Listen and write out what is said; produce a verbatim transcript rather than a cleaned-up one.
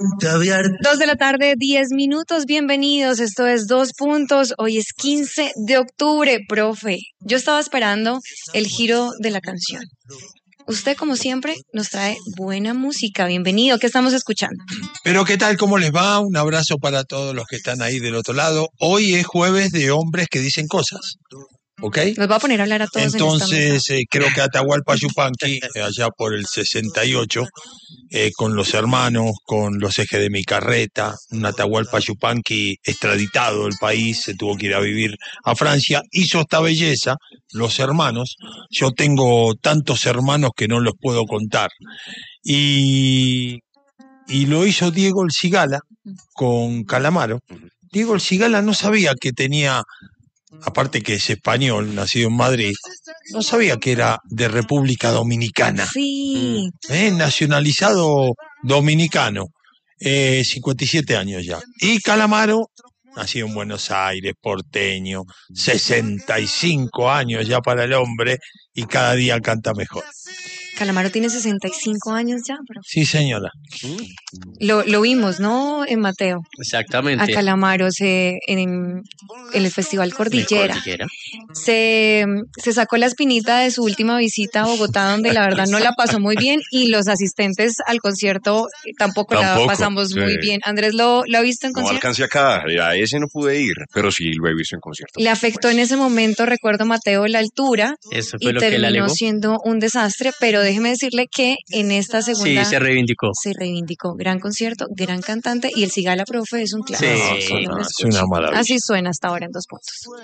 Dos de la tarde, diez minutos, bienvenidos, esto es Dos Puntos, hoy es quince de octubre, profe, yo estaba esperando el giro de la canción. Usted, como siempre, nos trae buena música, bienvenido, ¿qué estamos escuchando? Pero ¿qué tal? ¿Cómo les va? Un abrazo para todos los que están ahí del otro lado. Hoy es jueves de hombres que dicen cosas. ¿Ok? Nos va a poner a hablar a todos. Entonces, en eh, creo que Atahualpa Yupanqui, allá por el sesenta y ocho, eh, con los hermanos, con los ejes de mi carreta, un Atahualpa Yupanqui extraditado del país, se tuvo que ir a vivir a Francia, hizo esta belleza, los hermanos. Yo tengo tantos hermanos que no los puedo contar. Y, y lo hizo Diego El Cigala con Calamaro. Diego El Cigala no sabía que tenía... aparte que es español, nacido en Madrid, no sabía que era de República Dominicana. Sí. ¿Eh? Nacionalizado dominicano, eh, cincuenta y siete años ya. Y Calamaro, nacido en Buenos Aires, porteño, sesenta y cinco años ya para el hombre, y cada día canta mejor. Calamaro tiene sesenta y cinco años ya, bro. Sí, señora. Lo, lo vimos, ¿no? En Mateo. Exactamente. A Calamaro se, en, en el Festival Cordillera. Cordillera. Se, se sacó la espinita de su última visita a Bogotá, donde la verdad no la pasó muy bien, y los asistentes al concierto tampoco, tampoco la pasamos sí. muy bien. Andrés, ¿lo, lo ha visto en concierto? No alcancé acá, a ese no pude ir, pero sí lo he visto en concierto. Le afectó en ese momento, recuerdo, Mateo, la altura. Eso fue y lo que él terminó alegó. siendo un desastre, pero déjeme decirle que en esta segunda... Sí, se reivindicó. Se reivindicó. Gran concierto, gran cantante, y el Cigala, profe, es un clásico. Sí, no, es una maravilla. Así suena hasta ahora en Dos Puntos.